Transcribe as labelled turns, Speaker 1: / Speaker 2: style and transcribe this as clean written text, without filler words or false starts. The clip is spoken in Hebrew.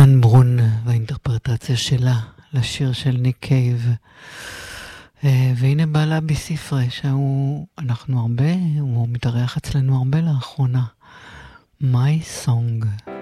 Speaker 1: דן ברון והאינטרפרטציה שלה לשיר של ניק קייב. והנה בעלה בספרי הוא מתארח אצלנו הרבה לאחרונה. My Song.